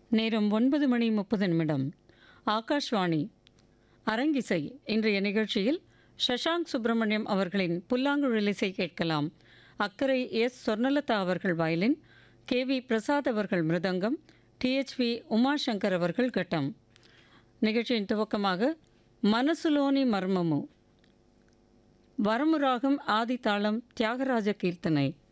நேரம் 9:30 ஆகாஷ்வாணி அரங்கிசை. இன்றைய நிகழ்ச்சியில் சஷாங்க் சுப்பிரமணியம் அவர்களின் புல்லாங்குழல் இசை கேட்கலாம். அக்கரை எஸ் சொர்ணலதா அவர்கள் வயலின், KV பிரசாத் அவர்கள் மிருதங்கம், THV உமாசங்கர் அவர்கள் கட்டம். நிகழ்ச்சியின் துவக்கமாக மனசுலோனி மர்மமு, வரமுராகம் ஆதி தாளம் தியாகராஜ கீர்த்தனை.